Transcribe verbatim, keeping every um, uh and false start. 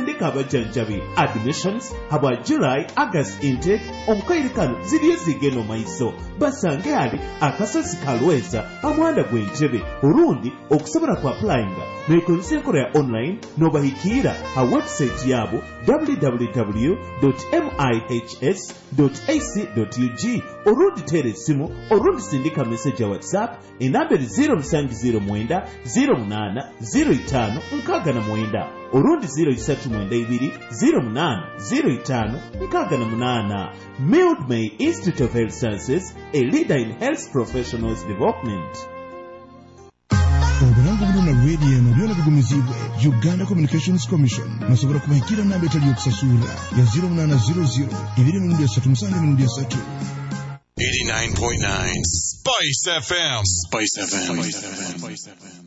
okutendeka abajjanjabi. Admissions habwa July August intake omukairikano ziriyo zigeno maiso basange ali akasozi kalweza amwanda gw'entebe urundi okusobola ku applyinga nekozesa enkola ya online n'obahikira ha website yabo w w w dot mihs dot a c dot u g urundi tere simu urundi sindika message ya WhatsApp enamberi zero seven zero nine zero eight zero five nkaga na mwenda urundi zero three nine two zero eight zero five nkaga na munana. Mildmay Institute of Health Sciences, a leader in health professionals development. Oburango buno na radio na byona bigumizibwe Uganda Communications Commission nasobora kubahikira namba etali okusasula ya zero eight zero zero two three seven seven three eighty-nine point nine Spice F M. Spice F M. Spice F M.